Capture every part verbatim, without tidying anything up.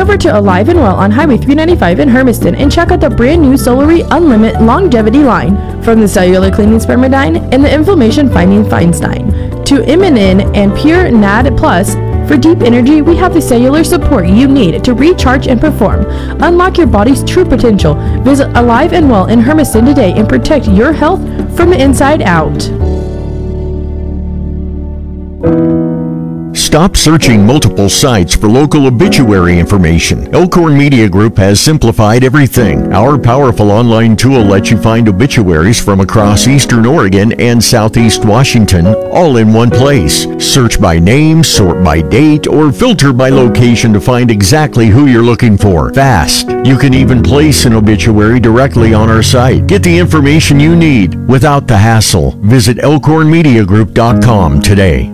over to Alive and Well on Highway three ninety-five in Hermiston and check out the brand new Solaray Unlimited Longevity line. From the cellular cleaning Spermidine and the inflammation fighting Feinstein to Immunin and Pure N A D Plus, for deep energy, we have the cellular support you need to recharge and perform. Unlock your body's true potential. Visit Alive and Well in Hermiston today and protect your health from the inside out. Stop searching multiple sites for local obituary information. Elkhorn Media Group has simplified everything. Our powerful online tool lets you find obituaries from across eastern Oregon and southeast Washington, all in one place. Search by name, sort by date, or filter by location to find exactly who you're looking for. Fast. You can even place an obituary directly on our site. Get the information you need without the hassle. Visit elkhorn media group dot com today.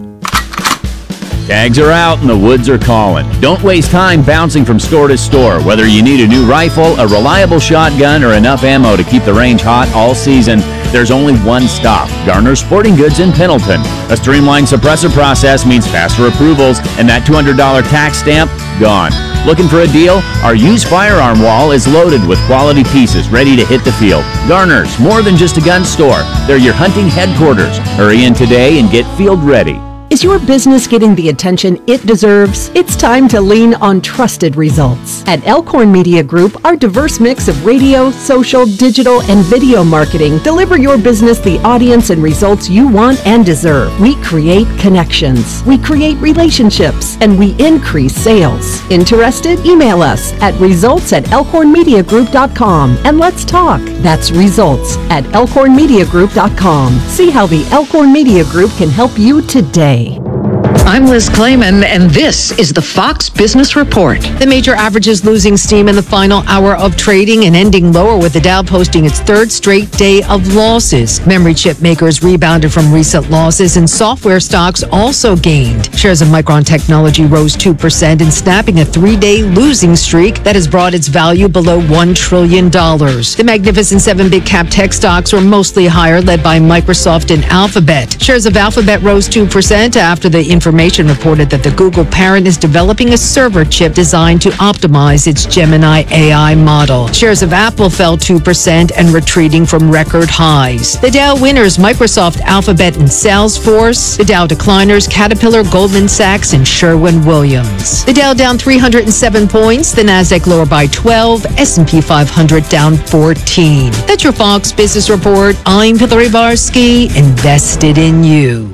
Tags are out and the woods are calling. Don't waste time bouncing from store to store. Whether you need a new rifle, a reliable shotgun, or enough ammo to keep the range hot all season, there's only one stop, Garner Sporting Goods in Pendleton. A streamlined suppressor process means faster approvals, and that two hundred dollars tax stamp, gone. Looking for a deal? Our used firearm wall is loaded with quality pieces ready to hit the field. Garner's, more than just a gun store. They're your hunting headquarters. Hurry in today and get field ready. Is your business getting the attention it deserves? It's time to lean on trusted results. At Elkhorn Media Group, our diverse mix of radio, social, digital, and video marketing deliver your business the audience and results you want and deserve. We create connections, we create relationships, and we increase sales. Interested? Email us at results at elkhorn media group dot com and let's talk. That's results at elkhorn media group dot com. See how the Elkhorn Media Group can help you today. I'm Liz Clayman, and this is the Fox Business Report. The major averages losing steam in the final hour of trading and ending lower, with the Dow posting its third straight day of losses. Memory chip makers rebounded from recent losses, and software stocks also gained. Shares of Micron Technology rose two percent and snapping a three-day losing streak that has brought its value below one trillion dollars. The Magnificent Seven big-cap tech stocks were mostly higher, led by Microsoft and Alphabet. Shares of Alphabet rose two percent after the information reported that the Google parent is developing a server chip designed to optimize its Gemini A I model. Shares of Apple fell two percent and retreating from record highs. The Dow winners, Microsoft, Alphabet, and Salesforce. The Dow decliners, Caterpillar, Goldman Sachs, and Sherwin-Williams. The Dow down three hundred seven points, the Nasdaq lower by twelve, S and P five hundred down fourteen. That's your Fox Business Report. I'm Hillary Barsky, invested in you.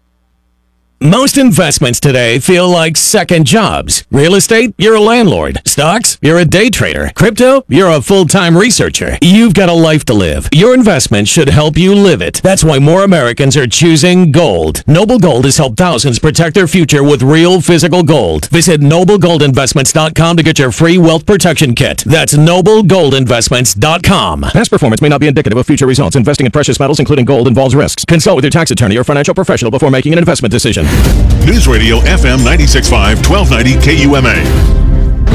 Most investments today feel like second jobs. Real estate, you're a landlord. Stocks, you're a day trader. Crypto, you're a full-time researcher. You've got a life to live. Your investment should help you live it. That's why more Americans are choosing gold. Noble Gold has helped thousands protect their future with real physical gold. Visit noble gold investments dot com to get your free wealth protection kit. That's noble gold investments dot com. Past performance may not be indicative of future results. Investing in precious metals, including gold, involves risks. Consult with your tax attorney or financial professional before making an investment decision. News Radio F M ninety-six point five, twelve ninety K U M A.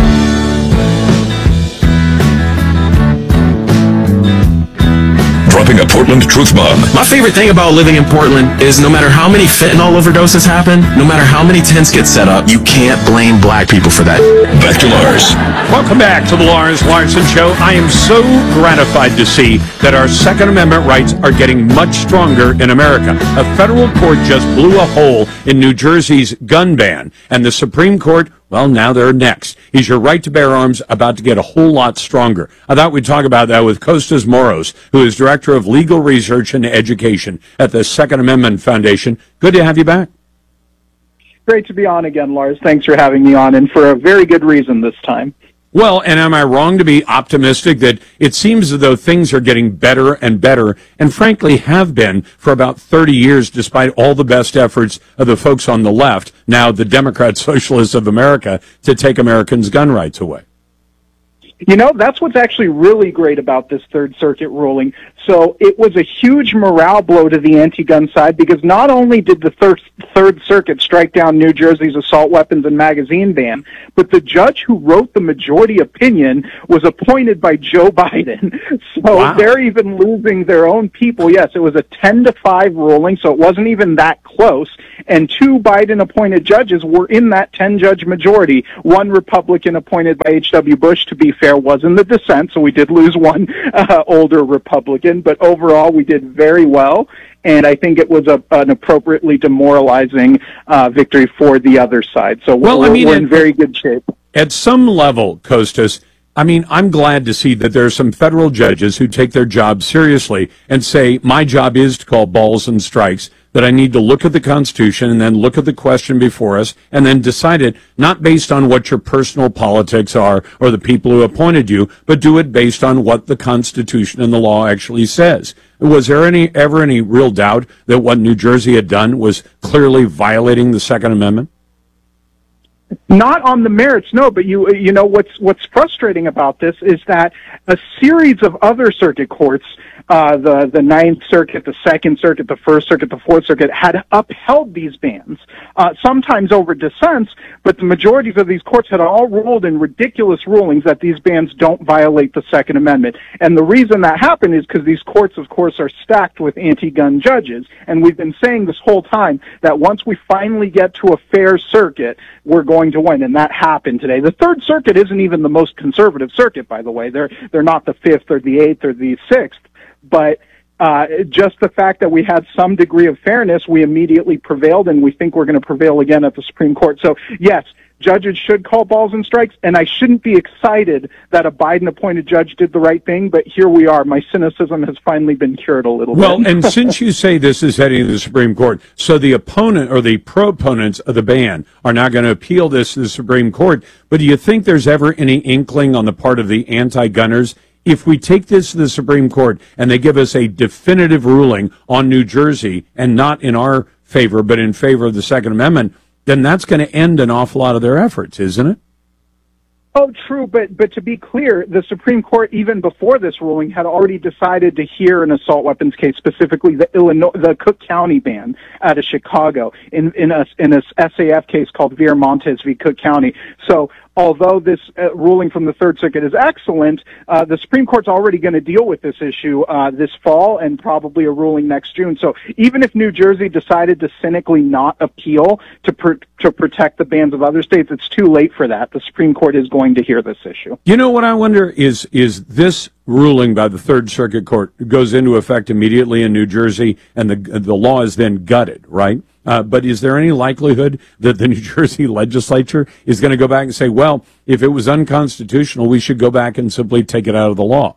Dropping a Portland truth bomb. My favorite thing about living in Portland is no matter how many fentanyl overdoses happen, no matter how many tents get set up, you can't blame black people for that. Back to Lars. Welcome back to the Lars Larson Show. I am so gratified to see that our Second Amendment rights are getting much stronger in America. A federal court just blew a hole in New Jersey's gun ban, and the Supreme Court, well, now they're next. Is your right to bear arms about to get a whole lot stronger? I thought we'd talk about that with Kostas Moros, who is Director of Legal Research and Education at the Second Amendment Foundation. Good to have you back. Great to be on again, Lars. Thanks for having me on, and for a very good reason this time. Well, and am I wrong to be optimistic that it seems as though things are getting better and better, and frankly have been for about thirty years, despite all the best efforts of the folks on the left, now the Democrat Socialists of America, to take Americans' gun rights away? You know, that's what's actually really great about this Third Circuit ruling. So it was a huge morale blow to the anti-gun side, because not only did the thir- Third Circuit strike down New Jersey's assault weapons and magazine ban, but the judge who wrote the majority opinion was appointed by Joe Biden. So wow. They're even losing their own people. Yes, it was a ten to five ruling, so it wasn't even that close. and two Biden-appointed judges were in that ten-judge majority. One Republican appointed by H W. Bush, to be fair, was in the dissent, so we did lose one uh, older Republican, but overall we did very well, and I think it was a, an appropriately demoralizing uh, victory for the other side. So well, we're, I mean, we're in at, very good shape. At some level, Kostas, I mean, I'm glad to see that there are some federal judges who take their job seriously and say, my job is to call balls and strikes, that I need to look at the Constitution and then look at the question before us and then decide it not based on what your personal politics are or the people who appointed you, but do it based on what the Constitution and the law actually says. Was there any ever any real doubt that what New Jersey had done was clearly violating the Second Amendment? Not on the merits, no, but you you know what's what's frustrating about this is that a series of other circuit courts, uh, the the Ninth Circuit, the Second Circuit, the First Circuit, the Fourth Circuit, had upheld these bans, uh, sometimes over dissents, but the majorities of these courts had all ruled in ridiculous rulings that these bans don't violate the Second Amendment. And the reason that happened is because these courts, of course, are stacked with anti-gun judges, and we've been saying this whole time that once we finally get to a fair circuit, we're going to win, and that happened today. The Third Circuit isn't even the most conservative circuit, by the way. They're they're not the Fifth or the Eighth or the Sixth, but uh, just the fact that we had some degree of fairness, we immediately prevailed, and we think we're going to prevail again at the Supreme Court. So, yes, judges should call balls and strikes, and I shouldn't be excited that a Biden-appointed judge did the right thing, but here we are. My cynicism has finally been cured a little well, bit. Well, and since you say this is heading to the Supreme Court, so the opponent or the proponents of the ban are not going to appeal this to the Supreme Court, but do you think there's ever any inkling on the part of the anti-gunners, if we take this to the Supreme Court and they give us a definitive ruling on New Jersey, and not in our favor, but in favor of the Second Amendment, then that's going to end an awful lot of their efforts, isn't it? Oh, true, but but to be clear, the Supreme Court, even before this ruling, had already decided to hear an assault weapons case, specifically the Illinois, the Cook County ban out of Chicago, in in a in a S A F case called Viramontes v. Cook County. So, although this uh, ruling from the Third Circuit is excellent, uh, the Supreme Court's already going to deal with this issue uh, this fall and probably a ruling next June. So, even if New Jersey decided to cynically not appeal to pr- to protect the bans of other states, it's too late for that. The Supreme Court is going to hear this issue. You know what I wonder is is this ruling by the Third Circuit Court goes into effect immediately in New Jersey, and the the law is then gutted, right? Uh, but is there any likelihood that the New Jersey legislature is going to go back and say, well, if it was unconstitutional, we should go back and simply take it out of the law?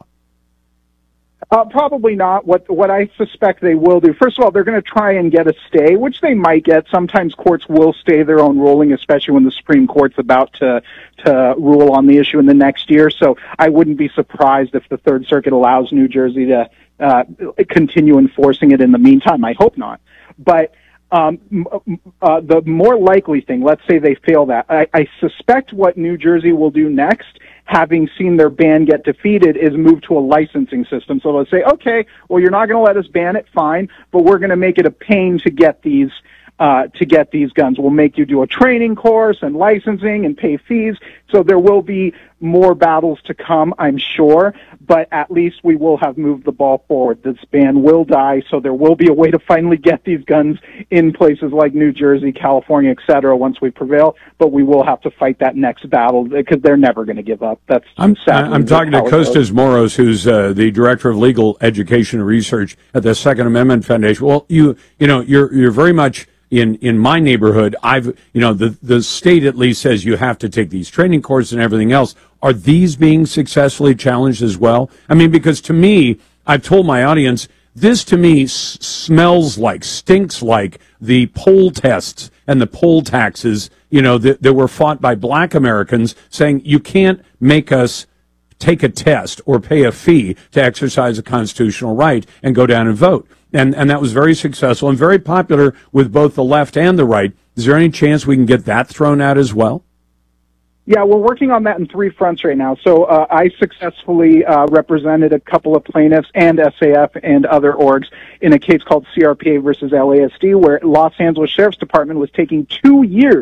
Uh, probably not. What what I suspect they will do, first of all, they're going to try and get a stay, which they might get. Sometimes courts will stay their own ruling, especially when the Supreme Court's about to to rule on the issue in the next year. So I wouldn't be surprised if the Third Circuit allows New Jersey to uh, continue enforcing it in the meantime. I hope not. But Um, uh, the more likely thing, let's say they fail that, I, I suspect what New Jersey will do next, having seen their ban get defeated, is move to a licensing system. So they'll say, okay, well, you're not going to let us ban it, fine, but we're going to make it a pain to get these uh, to get these guns. We'll make you do a training course and licensing and pay fees. So there will be more battles to come, I'm sure, but at least we will have moved the ball forward. This ban will die, so there will be a way to finally get these guns in places like New Jersey, California, et cetera, once we prevail, but we will have to fight that next battle because they're never going to give up. That's I'm, sadly I'm talking to Kostas Moros, who's uh, the Director of Legal Education and Research at the Second Amendment Foundation. Well, you you know, you're you're very much in in my neighborhood. I've you know the the state at least says you have to take these training courses and everything else. Are these being successfully challenged as well? I mean, because to me, I've told my audience, this to me s- smells like, stinks like the poll tests and the poll taxes, you know, that, that were fought by black Americans saying you can't make us take a test or pay a fee to exercise a constitutional right and go down and vote. And and that was very successful and very popular with both the left and the right. Is there any chance we can get that thrown out as well? Yeah, we're working on that in three fronts right now. So uh, I successfully uh, represented a couple of plaintiffs and S A F and other orgs in a case called C R P A versus L A S D, where Los Angeles Sheriff's Department was taking two years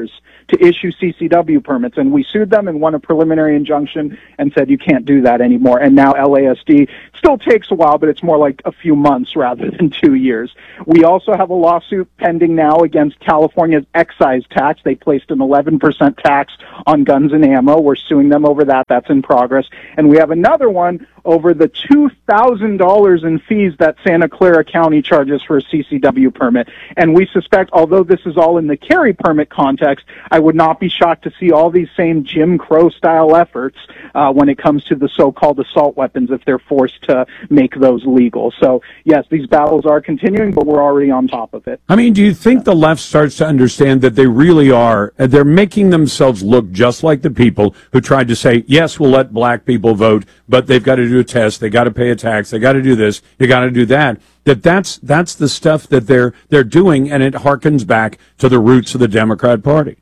to issue C C W permits. And we sued them and won a preliminary injunction and said you can't do that anymore. And now L A S D still takes a while, but it's more like a few months rather than two years. We also have a lawsuit pending now against California's excise tax. They placed an eleven percent tax on guns and ammo. We're suing them over that. That's in progress. And we have another one over the two thousand dollars in fees that Santa Clara County charges for a C C W permit. And we suspect, although this is all in the carry permit context, I would not be shocked to see all these same Jim Crow-style efforts uh, when it comes to the so-called assault weapons if they're forced to make those legal. So, yes, these battles are continuing, but we're already on top of it. I mean, do you think the left starts to understand that they really are, they're making themselves look just like the people who tried to say, yes, we'll let black people vote, but they've got to do a test, they got to pay a tax, they got to do this, you got to do that. That that's that's the stuff that they're they're doing, and it harkens back to the roots of the Democrat Party.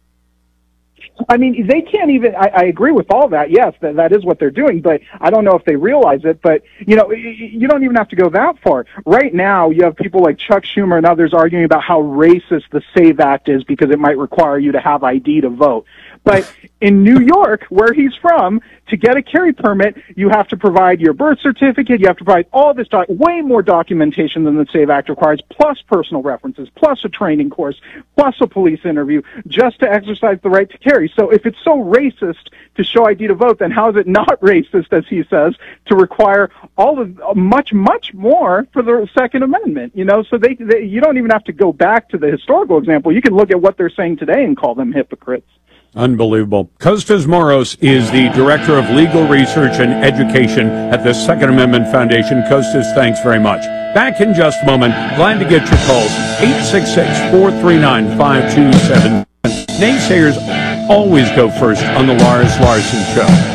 I mean, they can't even, I, I agree with all that. Yes, that, that is what they're doing, but I don't know if they realize it. But, you know, you don't even have to go that far. Right now, you have people like Chuck Schumer and others arguing about how racist the SAVE Act is because it might require you to have I D to vote. But in New York, where he's from, to get a carry permit, you have to provide your birth certificate, you have to provide all this, doc- way more documentation than the SAVE Act requires, plus personal references, plus a training course, plus a police interview, just to exercise the right to carry. So if it's so racist to show I D to vote, then how is it not racist, as he says, to require all of uh, much, much more for the Second Amendment? You know, so they, they you don't even have to go back to the historical example. You can look at what they're saying today and call them hypocrites. Unbelievable. Costas Moros is the Director of Legal Research and Education at the Second Amendment Foundation. Costas, thanks very much. Back in just a moment. Glad to get your calls. eight six six, four three nine, five two seven. Naysayers always go first on the Lars Larson Show.